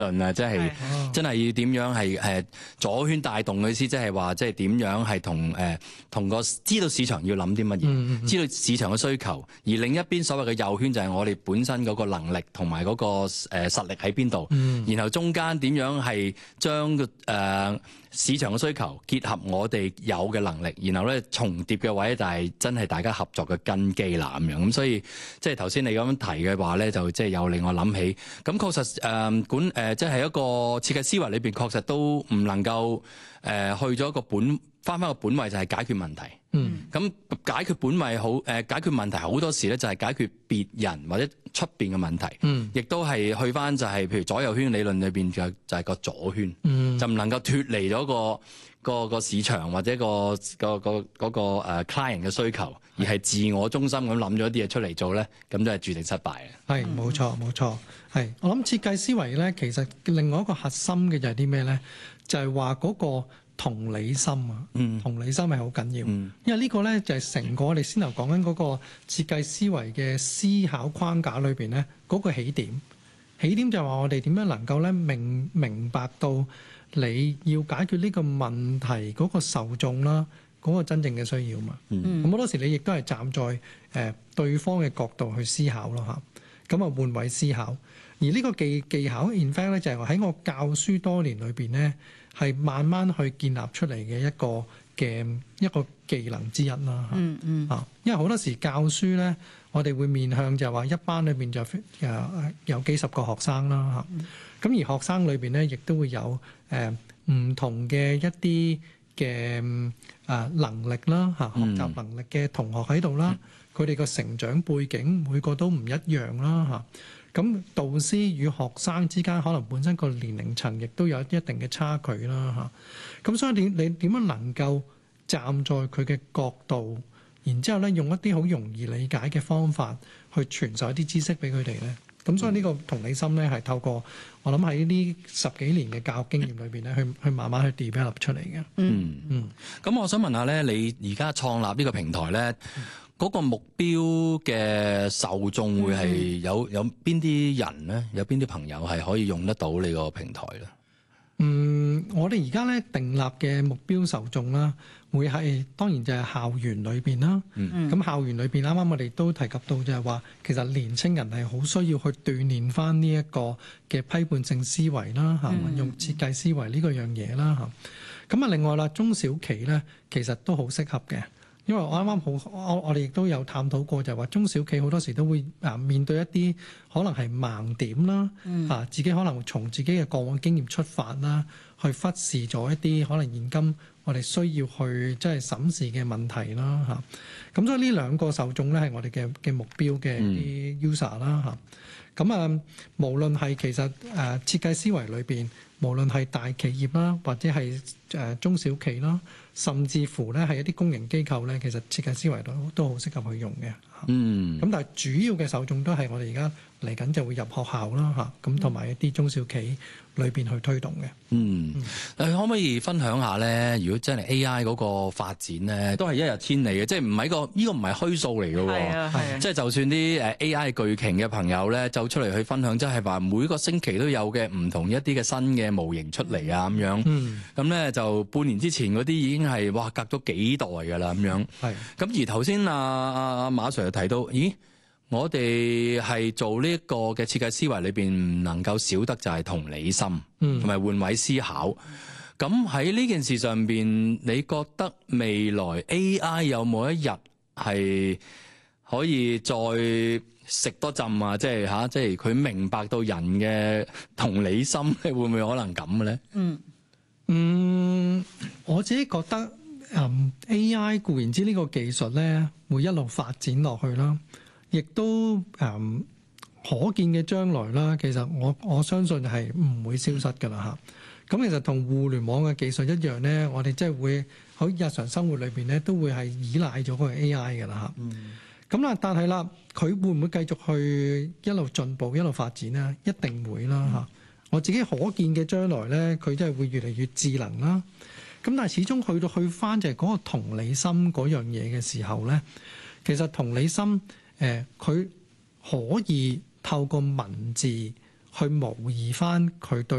啊，即係真係要點樣係左圈帶動嘅意思，即係話即係點樣係同個知道市場要諗啲乜嘢，知道市場嘅需求，而另一邊所謂嘅右圈就係我哋本身嗰個能力同埋嗰個實力喺邊度，然後中間點樣係將市場嘅需求結合我哋有嘅能力，然後咧重疊嘅位就係真係大家合作嘅根基啦咁樣。咁所以即係頭先你咁樣提嘅話咧，就即係有令我諗起。咁確實即係一個設計思維裏邊，確實都唔能夠去咗一個翻個本位，就係解決問題。咁解決本位解決問題好多時咧，就係解決別人或者出邊嘅問題。亦都係去翻就係譬如左右圈理論裏邊就係個左圈，就唔能夠脫離咗個市場或者個 client 嘅需求，而係自我中心咁諗咗啲嘢出嚟做咧，咁都係注定失敗嘅。 係冇錯冇錯，係我諗設計思維咧，其實另外一個核心嘅就係啲咩咧？就係話嗰個同理心啊，同理心係好緊要，因為呢個咧就係成個我哋先頭講緊嗰個設計思維嘅思考框架裏邊咧，嗰個起點就係話我哋點樣能夠咧明白到你要解決呢個問題嗰個受眾啦，嗰個真正嘅需要嘛。咁好多時你亦都係站在對方嘅角度去思考咯嚇，咁啊換位思考。而呢個技巧 in fact 咧就係話喺我教書多年裏邊咧，係慢慢去建立出嚟嘅一個技能之一啦嚇。因為好多時教書咧，我哋會面向就係話一班裏邊就有幾十個學生啦嚇。咁而學生裏邊咧，亦都會有唔同嘅一啲嘅能力啦嚇，學習能力嘅同學喺度啦，佢哋個成長背景每個都唔一樣啦嚇。咁導師與學生之間可能本身個年齡層亦都有一定嘅差距啦嚇。咁所以你點樣能夠站在佢嘅角度，然之後咧用一啲好容易理解嘅方法去傳授一啲知識俾佢哋咧？咁所以呢個同理心咧係透過我諗喺呢10幾年嘅教育經驗裏邊咧，去慢慢去 develop 出嚟嘅。 咁我想問下咧，你而家創立呢個平台咧，嗰個目標嘅受眾會係有邊啲人咧？有邊啲朋友係可以用得到你個平台咧？ 我哋而家咧訂立嘅目標受眾啦，會係當然就係校園裏邊啦。咁校園裏邊啱啱我哋都提及到就係話，其實年青人係好需要去鍛鍊翻呢一個嘅批判性思維啦，運用設計思維呢個樣嘢啦嚇。咁啊另外啦，中小企咧其實都好適合嘅。因為我啱啱我哋亦都有探討過，就係話中小企好多時都會面對一啲可能係盲點啦，自己可能從自己嘅過往經驗出發啦，去忽視咗一啲可能現今我哋需要去即係審視嘅問題啦嚇。咁所以呢兩個受眾咧係我哋嘅目標嘅啲 user 啦嚇。咁無論係其實設計思維裏邊，無論係大企業啦，或者係中小企啦，甚至乎咧係一啲公營機構咧，其實設計思維都好適合去用嘅。咁但係主要嘅受眾都係我哋而家嚟緊就會入學校啦嚇，咁同埋一啲中小企裏邊去推動嘅。 可唔可以分享下咧？如果真係 AI 嗰個發展咧，都係一日千里嘅，即係唔係呢個唔係虛數嚟嘅喎。即係就算啲AI 巨擎嘅朋友咧，走出嚟去分享，即係話每個星期都有嘅唔同一啲嘅新嘅模型出嚟啊咁樣。咁咧就半年之前嗰啲已經係哇隔咗幾代㗎啦咁樣。咁而頭先阿馬 Sir 提到，咦？我哋係做呢一個嘅設計思維裏邊唔能夠少得就係同理心，同埋換位思考。咁喺呢件事上邊，你覺得未來 AI 有冇一日係可以再食多浸啊？即係佢明白到人嘅同理心，會唔會可能咁嘅咧？ 我自己覺得AI 固然之呢個技術咧會一路發展落去啦。亦都可見嘅將來啦，其實我相信係唔會消失㗎啦嚇。咁其實同互聯網嘅技術一樣咧，我哋即係會喺日常生活裏邊咧都會係依賴咗個 AI 㗎啦嚇。咁啦，但係啦，佢會唔會繼續去一路進步、一路發展咧？一定會啦嚇。我自己可見嘅將來咧，佢真係會越嚟越智能啦。咁但係始終去翻就係嗰個同理心嗰樣嘢嘅時候咧，其實同理心佢可以透過文字去模擬翻佢對